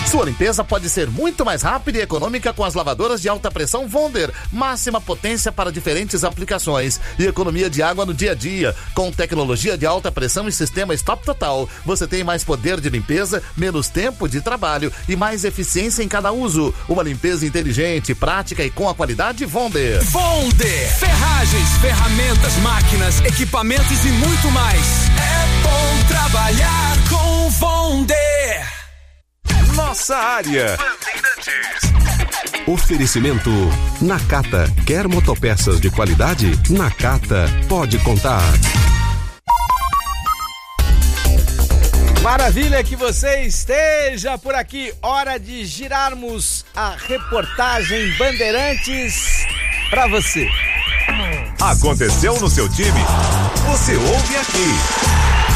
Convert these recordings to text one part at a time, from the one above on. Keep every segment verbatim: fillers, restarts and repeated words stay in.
Sua limpeza pode ser muito mais rápida e econômica com as lavadoras de alta pressão Wonder. Máxima potência para diferentes aplicações e economia de água no dia a dia. Com tecnologia de alta pressão e sistema Stop Total, você tem mais poder de limpeza, menos tempo de trabalho e mais eficiência em cada uso. Uma limpeza inteligente, prática e com a qualidade Wonder. Wonder! Ferragens, ferramentas, máquinas, equipamentos e muito mais. É bom trabalhar com Wonder. Nossa área. Oferecimento Nakata. Quer motopeças de qualidade? Nakata pode contar. Maravilha que você esteja por aqui. Hora de girarmos a reportagem Bandeirantes para você. Aconteceu no seu time? Você ouve aqui.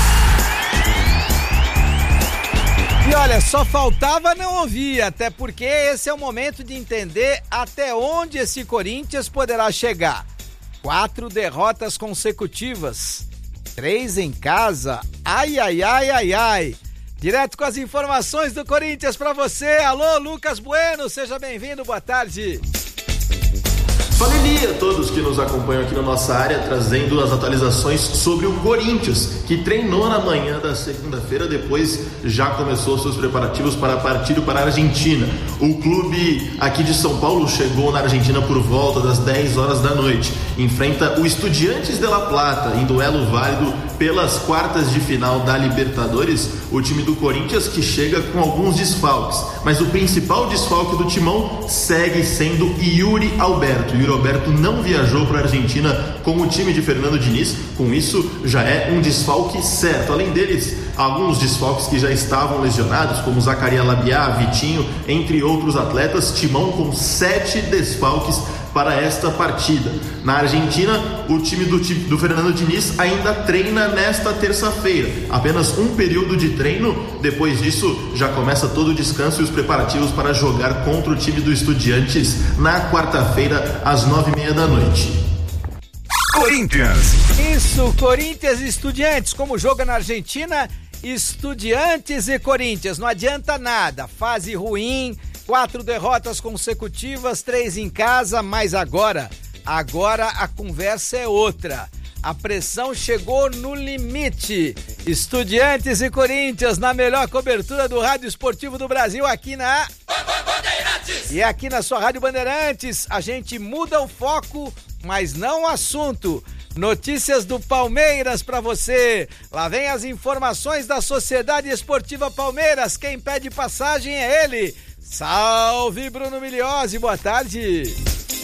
E olha, só faltava não ouvir, até porque esse é o momento de entender até onde esse Corinthians poderá chegar. Quatro derrotas consecutivas, três em casa, ai, ai, ai, ai, ai. Direto com as informações do Corinthians pra você. Alô, Lucas Bueno, seja bem-vindo, boa tarde. Fala Eli a todos que nos acompanham aqui na nossa área, trazendo as atualizações sobre o Corinthians, que treinou na manhã da segunda-feira, depois já começou seus preparativos para a partida para a Argentina. O clube aqui de São Paulo chegou na Argentina por volta das dez horas da noite. Enfrenta o Estudiantes de La Plata em duelo válido pelas quartas de final da Libertadores. O time do Corinthians que chega com alguns desfalques, mas o principal desfalque do timão segue sendo Yuri Alberto. Yuri Alberto não viajou para a Argentina com o time de Fernando Diniz, com isso já é um desfalque certo. Além deles, alguns desfalques que já estavam lesionados, como Zacarias Labiá, Vitinho, entre outros atletas. Timão com sete desfalques para esta partida. Na Argentina, o time do, do Fernando Diniz ainda treina nesta terça-feira. Apenas um período de treino, depois disso já começa todo o descanso e os preparativos para jogar contra o time do Estudiantes na quarta-feira, às nove e meia da noite. Corinthians. Isso, Corinthians e Estudiantes, como joga na Argentina, Estudiantes e Corinthians, não adianta nada, fase ruim, quatro derrotas consecutivas, três em casa, mas agora, agora a conversa é outra. A pressão chegou no limite. Estudiantes e Corinthians na melhor cobertura do Rádio Esportivo do Brasil aqui na Bandeirantes. E aqui na sua Rádio Bandeirantes, a gente muda o foco, mas não o assunto. Notícias do Palmeiras pra você. Lá vem as informações da Sociedade Esportiva Palmeiras. Quem pede passagem é ele. Salve, Bruno Miliose, boa tarde.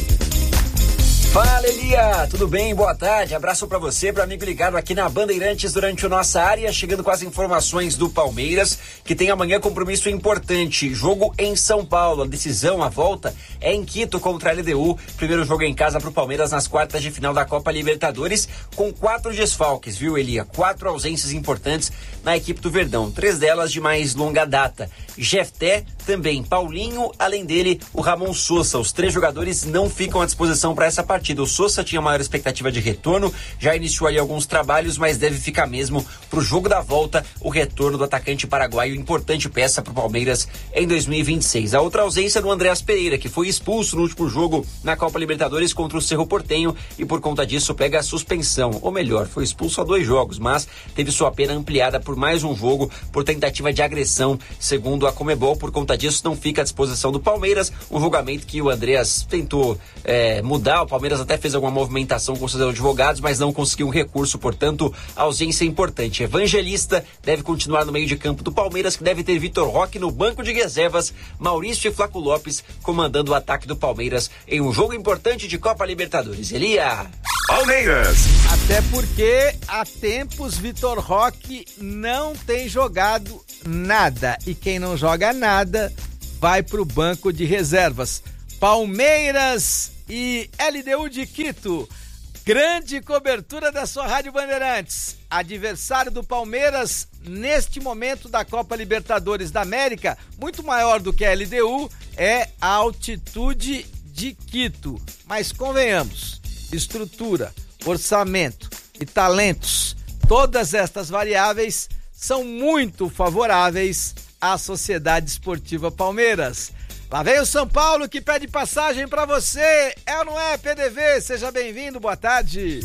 Fala, Elia, tudo bem? Boa tarde, abraço pra você, pro amigo ligado aqui na Bandeirantes durante a nossa área, chegando com as informações do Palmeiras, que tem amanhã compromisso importante, jogo em São Paulo, a decisão, a volta é em Quito contra a L D U, primeiro jogo em casa pro Palmeiras nas quartas de final da Copa Libertadores, com quatro desfalques, viu, Elia? Quatro ausências importantes na equipe do Verdão, três delas de mais longa data. Jefté, também Paulinho, além dele, o Ramon Sousa. Os três jogadores não ficam à disposição para essa partida. O Sousa tinha maior expectativa de retorno, já iniciou ali alguns trabalhos, mas deve ficar mesmo pro jogo da volta, o retorno do atacante paraguaio, importante peça pro Palmeiras em dois mil e vinte e seis. A outra ausência do Andréas Pereira, que foi expulso no último jogo na Copa Libertadores contra o Cerro Porteño e por conta disso pega a suspensão, ou melhor, foi expulso a dois jogos, mas teve sua pena ampliada por mais um jogo por tentativa de agressão, segundo a Conmebol. Por conta disso não fica à disposição do Palmeiras, um julgamento que o Andréas tentou é, mudar. O Palmeiras até fez alguma movimentação com seus advogados, mas não conseguiu um recurso, portanto, ausência importante. Evangelista deve continuar no meio de campo do Palmeiras, que deve ter Vitor Roque no banco de reservas, Maurício e Flaco Lopes comandando o ataque do Palmeiras em um jogo importante de Copa Libertadores. Elia! Palmeiras! Até porque há tempos Vitor Roque não tem jogado nada, e quem não joga nada vai pro banco de reservas. Palmeiras e L D U de Quito, grande cobertura da sua Rádio Bandeirantes. Adversário do Palmeiras neste momento da Copa Libertadores da América, muito maior do que a L D U, é a altitude de Quito. Mas convenhamos, estrutura, orçamento e talentos, todas estas variáveis são muito favoráveis a Sociedade Esportiva Palmeiras. Lá vem o São Paulo que pede passagem pra você. É ou não é, P D V? Seja bem-vindo, boa tarde.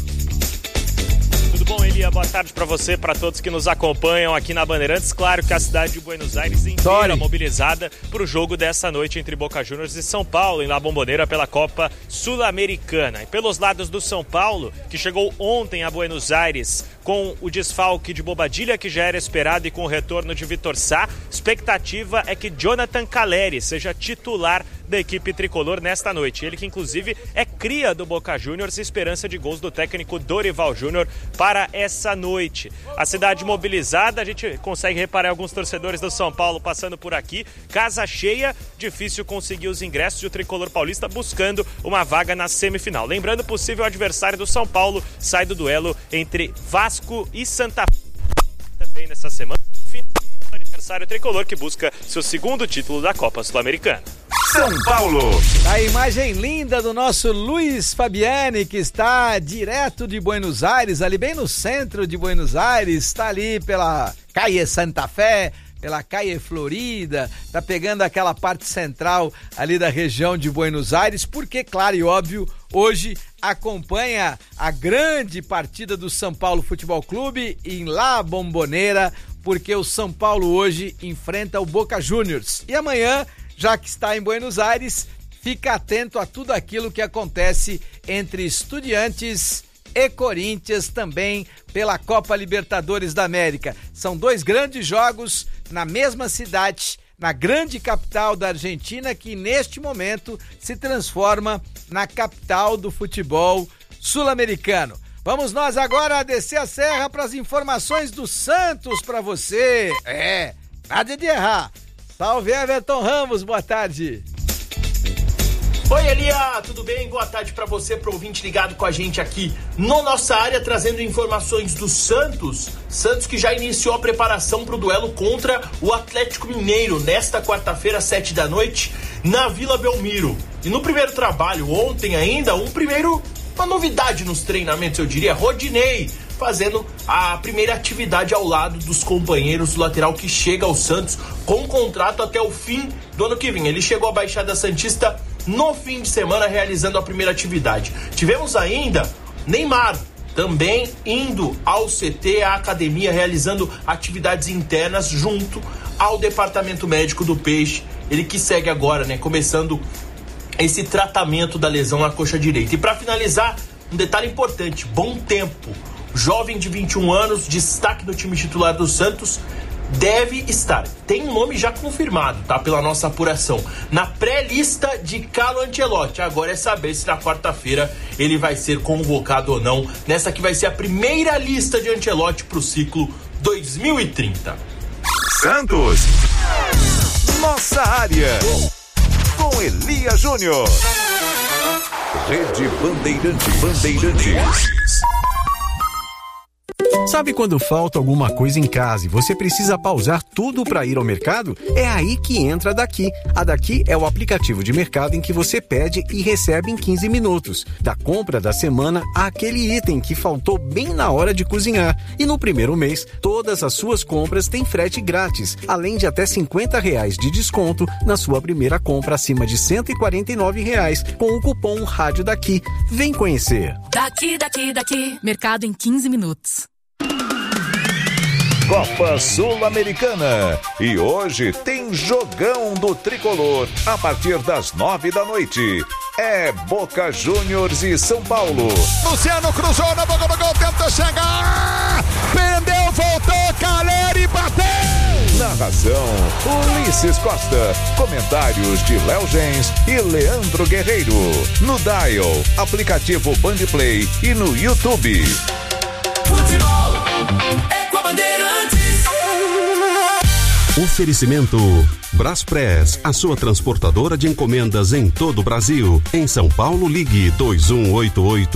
Tudo bom, Elia? Boa tarde para você, para todos que nos acompanham aqui na Bandeirantes. Claro que a cidade de Buenos Aires inteira Sorry. mobilizada para o jogo dessa noite entre Boca Juniors e São Paulo, em La Bombonera, pela Copa Sul-Americana. E pelos lados do São Paulo, que chegou ontem a Buenos Aires com o desfalque de Bobadilla, que já era esperado, e com o retorno de Vitor Sá, expectativa é que Jonathan Calleri seja titular da equipe tricolor nesta noite. Ele que inclusive é cria do Boca Juniors, esperança de gols do técnico Dorival Júnior para essa noite. A cidade mobilizada, a gente consegue reparar alguns torcedores do São Paulo passando por aqui, casa cheia, difícil conseguir os ingressos, e o tricolor paulista buscando uma vaga na semifinal. Lembrando, o possível adversário do São Paulo sai do duelo entre Vasco e Santa Fé também nessa semana. O adversário tricolor que busca seu segundo título da Copa Sul-Americana. São Paulo. A imagem linda do nosso Luiz Fabiani, que está direto de Buenos Aires, ali bem no centro de Buenos Aires, está ali pela Calle Santa Fé, pela Calle Florida, tá pegando aquela parte central ali da região de Buenos Aires, porque, claro e óbvio, hoje acompanha a grande partida do São Paulo Futebol Clube em La Bombonera, porque o São Paulo hoje enfrenta o Boca Juniors. E amanhã, já que está em Buenos Aires, fica atento a tudo aquilo que acontece entre Estudiantes e Corinthians, também pela Copa Libertadores da América. São dois grandes jogos na mesma cidade, na grande capital da Argentina, que neste momento se transforma na capital do futebol sul-americano. Vamos nós agora descer a serra para as informações do Santos para você. É, nada de errar. Salve, Everton Ramos, boa tarde. Oi, Elia, tudo bem? Boa tarde para você, pro ouvinte ligado com a gente aqui no Nossa Área, trazendo informações do Santos. Santos que já iniciou a preparação para o duelo contra o Atlético Mineiro nesta quarta-feira, às sete da noite, na Vila Belmiro. E no primeiro trabalho, ontem ainda, um primeiro, uma novidade nos treinamentos, eu diria, Rodinei, fazendo a primeira atividade ao lado dos companheiros do lateral que chega ao Santos com contrato até o fim do ano que vem. Ele chegou à Baixada Santista no fim de semana realizando a primeira atividade. Tivemos ainda Neymar também indo ao C T, à academia, realizando atividades internas junto ao departamento médico do Peixe. Ele que segue agora, né, começando esse tratamento da lesão na coxa direita. E para finalizar, um detalhe importante, bom tempo. Jovem de vinte e um anos, destaque no time titular do Santos, deve estar, tem um nome já confirmado, tá? Pela nossa apuração, na pré-lista de Carlo Ancelotti. Agora é saber se na quarta-feira ele vai ser convocado ou não, nessa que vai ser a primeira lista de Ancelotti pro ciclo dois mil e trinta. Santos. Nossa Área. Com Elia Júnior. Rede Bandeirantes. Bandeirantes. Sabe quando falta alguma coisa em casa e você precisa pausar tudo para ir ao mercado? É aí que entra a Daqui. A Daqui é o aplicativo de mercado em que você pede e recebe em quinze minutos. Da compra da semana àquele item que faltou bem na hora de cozinhar. E no primeiro mês, todas as suas compras têm frete grátis, além de até cinquenta reais de desconto na sua primeira compra acima de cento e quarenta e nove reais com o cupom Rádio Daqui. Vem conhecer. Daqui, daqui, daqui. Mercado em quinze minutos. Copa Sul-Americana. E hoje tem jogão do Tricolor a partir das nove da noite. É Boca Juniors e São Paulo. Luciano cruzou na boca do gol, tenta chegar. Prendeu, voltou, Calleri bateu. Narração, Ulisses Costa. Comentários de Léo Gens e Leandro Guerreiro. No Dial, aplicativo Bandplay e no YouTube. Futebol é com a Bandeirantes. Oferecimento Braspress, a sua transportadora de encomendas em todo o Brasil. Em São Paulo, ligue dois um oito oito